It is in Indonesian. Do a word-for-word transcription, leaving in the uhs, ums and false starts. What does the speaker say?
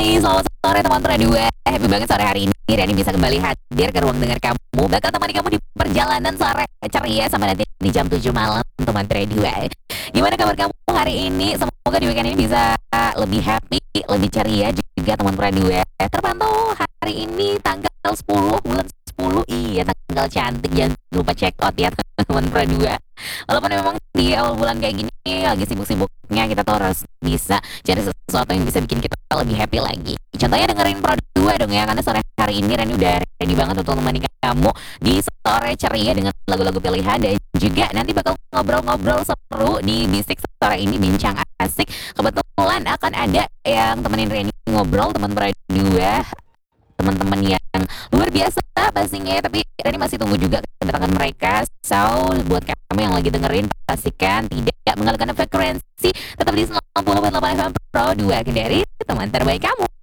Hai, selamat sore teman dua. Happy banget sore hari ini Rani bisa kembali hadir ke ruang dengar kamu. Bakal temani kamu di perjalanan sore ceria sama nanti di jam tujuh malam teman dua. Gimana kabar kamu hari ini? Semoga di weekend ini bisa lebih happy, lebih ceria juga teman dua. Terpantau hari ini tanggal sepuluh bulan sepuluh. Iya, tanggal cantik. Jangan lupa check out ya teman dua. Walaupun memang di awal bulan kayak gini lagi sibuk-sibuknya, kita tuh harus bisa cari sesuatu yang bisa bikin kita lebih happy lagi. Contohnya dengerin Pro dua dong ya, karena sore hari ini Rani udah ready banget untuk menemani kamu di sore ceria dengan lagu-lagu pilihan, dan juga nanti bakal ngobrol-ngobrol seru di Bisik sore ini, bincang asik. Kebetulan akan ada yang temenin Rani ngobrol, teman Pro dua, teman-teman yang luar biasa pastinya, tapi Rani masih tunggu juga kedatangan mereka. So buat kamu yang lagi dengerin, pastikan tidak mengalihkan frekuensi, tetap di sembilan puluh delapan F M Pro dua, dari teman terbaik kamu.